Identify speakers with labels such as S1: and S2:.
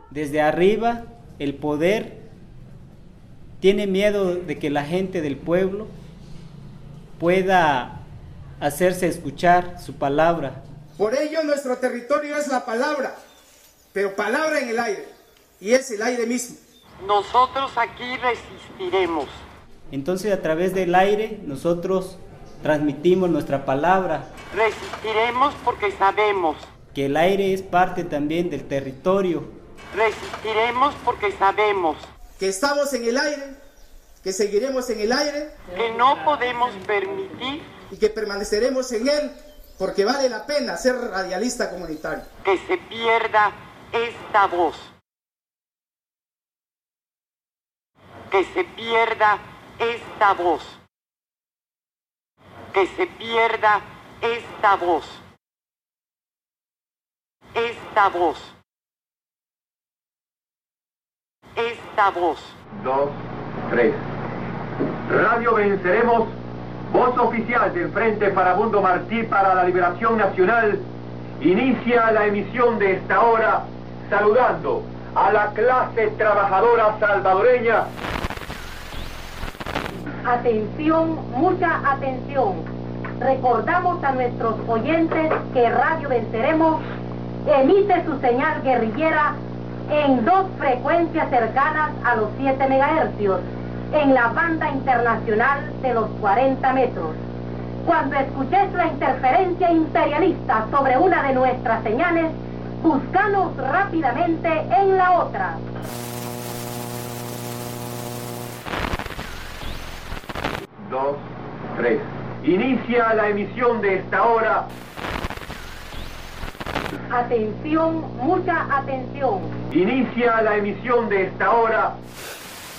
S1: Desde arriba, el poder tiene miedo de que la gente del pueblo pueda hacerse escuchar su palabra.
S2: Por ello nuestro territorio es la palabra, pero palabra en el aire, y es el aire mismo.
S3: Nosotros aquí resistiremos.
S1: Entonces, a través del aire, nosotros transmitimos nuestra palabra.
S3: Resistiremos porque sabemos
S1: Que el aire es parte también del territorio.
S3: Resistiremos porque sabemos
S2: Que estamos en el aire, que seguiremos en el aire,
S3: que no podemos permitir
S2: y que permaneceremos en él, porque vale la pena ser radialista comunitario.
S3: que se pierda esta voz. Que se pierda esta voz. Que se pierda esta voz. Esta voz. Esta voz.
S4: 2, 3. Radio Venceremos, voz oficial del Frente Farabundo Martí para la Liberación Nacional, inicia la emisión de esta hora saludando a la clase trabajadora salvadoreña.
S5: Atención, mucha atención. Recordamos a nuestros oyentes que Radio Venceremos emite su señal guerrillera en 2 frecuencias cercanas a los 7 MHz, en la banda internacional de los 40 metros. Cuando escuches la interferencia imperialista sobre una de nuestras señales, búscanos rápidamente en la otra.
S4: Dos, tres. Inicia la emisión de esta hora.
S5: Atención, mucha atención.
S4: Inicia la emisión de esta hora